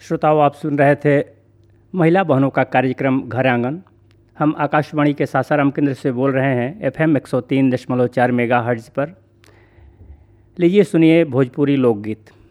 श्रोताओं, आप सुन रहे थे महिला बहनों का कार्यक्रम घर आंगन। हम आकाशवाणी के सासाराम केंद्र से बोल रहे हैं FM 103.4 मेगाहर्ट्ज़ पर। लीजिए सुनिए भोजपुरी लोकगीत।